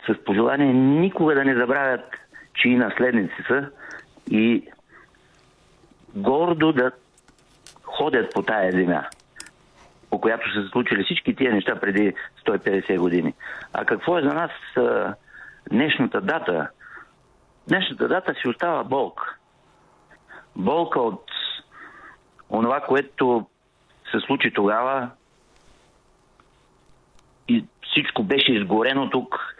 с пожелание никога да не забравят, чии наследници са и гордо да ходят по тая земя, по която са се случили всички тия неща преди 150 години. А какво е за нас днешната дата? Днешната дата си остава болка. Болка от онова, което се случи тогава и всичко беше изгорено тук,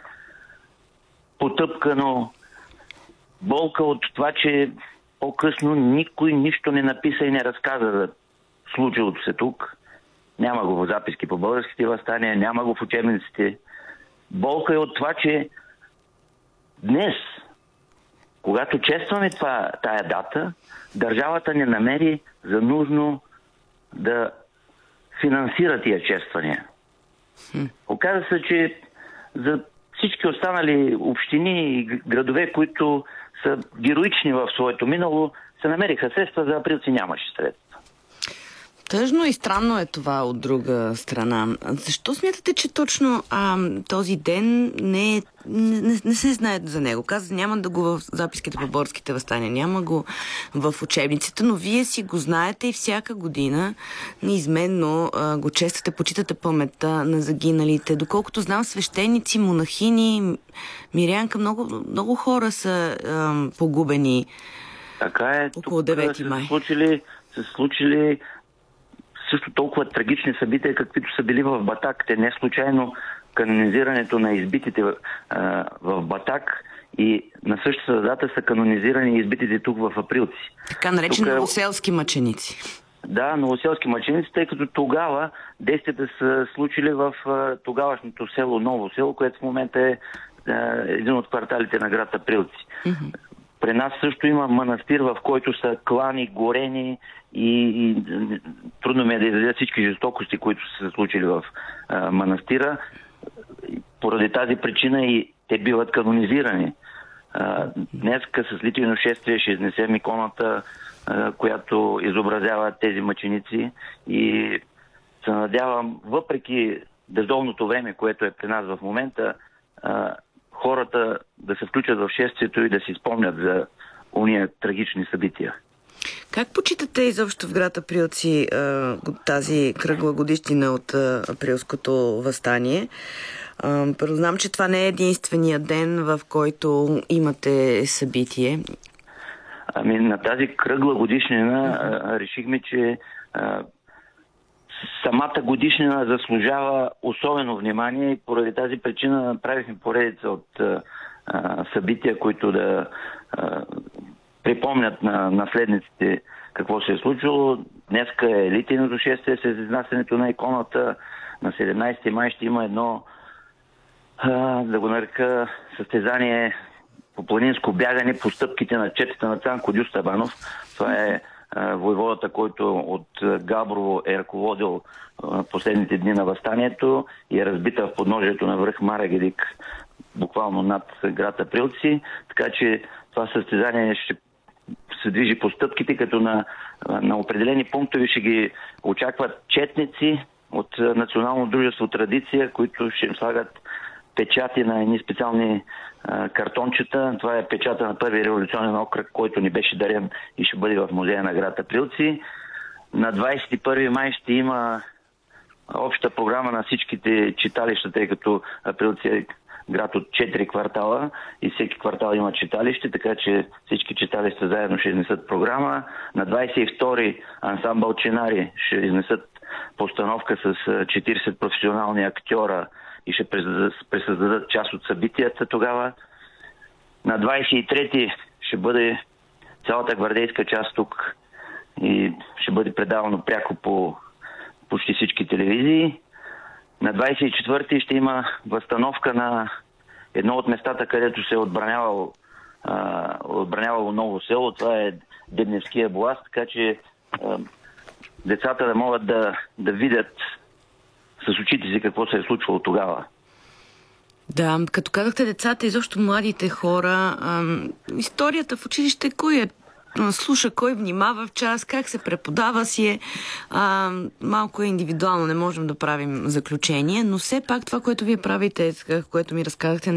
потъпкано. Болка от това, че по-късно никой нищо не написа и не разказа за случилото се тук. Няма го в записки по българските въстания, няма го в учебниците. Болка е от това, че днес, когато честваме тая дата, държавата не намери за нужно да финансира тия чествания. Оказва се, че за всички останали общини и градове, които са героични в своето минало, се намериха средства, за априлци нямаше средства. Тъжно и странно е това от друга страна. Защо смятате, че точно този ден не се знае за него? Каза, няма да го в записките по българските въстания, няма го в учебниците, но вие си го знаете и всяка година неизменно го чествате, почитате паметта на загиналите. Доколкото знам, свещеници, монахини, мирянка, много хора са погубени. Така е. Около 9 май. Се случили също толкова трагични събития, каквито са били в Батак. Те не случайно канонизирането на избитите в Батак и на същата дата са канонизирани избитите тук в Априлци. Така наречени новоселски мъченици. Да, новоселски мъченици, тъй като тогава действията са случили в тогавашното село Ново село, което в момента е един от кварталите на град Априлци. При нас също има манастир, в който са клани, горени и трудно ми е да изредя всички жестокости, които са се случили в манастира. Поради тази причина и те биват канонизирани. Днеска с литийно шествие ще изнесем иконата, която изобразява тези мъченици и се надявам, въпреки дъждовното време, което е при нас в момента, хората да се включат в шествието и да си спомнят за уния трагични събития. Как почитате изобщо в град Априлци тази кръгла годишнина от априлското въстание? Първо знам, че това не е единствения ден, в който имате събитие. На тази кръгла годишнина решихме, че самата годишнина заслужава особено внимание и поради тази причина направихме поредица от събития, които да припомнят на наследниците какво се е случило. Днеска е литийното шествие с изнасянето на иконата. На 17 май ще има едно, да го нарека, състезание по планинско бягане по стъпките на четата на Цанко Дюстабанов. Това е войводата, който от Габрово е ръководил последните дни на въстанието и е разбита в подножието на връх Марагедик, буквално над град Априлци. Така че това състезание ще се движи по стъпките, като на определени пунктове ще ги очакват четници от Национално дружество Традиция, които ще им слагат печати на едни специални картончета. Това е печата на първи революционен окръг, който ни беше дарен и ще бъде в музея на град Априлци. На 21 май ще има обща програма на всичките читалища, тъй като Априлци е град от 4 квартала и всеки квартал има читалище, така че всички читалища заедно ще изнесат програма. На 22 ансамбъл Чинари ще изнесат постановка с 40 професионални актьора и ще пресъздадат част от събитията тогава. На 23-ти ще бъде цялата гвардейска част тук и ще бъде предавано пряко по почти всички телевизии. На 24-ти ще има възстановка на едно от местата, където се е отбранявало Ново село. Това е Дебневския боаз, така че децата да могат да видят с очите си какво се е случвало тогава. Да, като казахте децата, изобщо младите хора, историята в училище, кой е слуша, кой внимава в час, как се преподава си е малко е индивидуално, не можем да правим заключение, но все пак това, което вие правите, което ми разказахте,